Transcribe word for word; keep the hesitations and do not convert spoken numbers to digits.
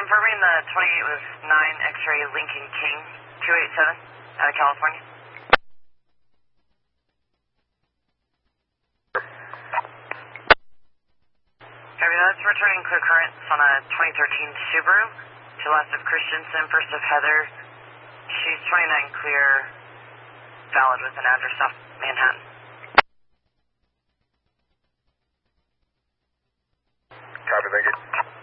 confirming the twenty-eight was nine X-ray Lincoln King two eight seven out of California. Copy, that's returning clear currents on a twenty thirteen Subaru to last of Christensen, first of Heather. She's twenty-nine clear, valid with an address off Manhattan. Copy, thank you.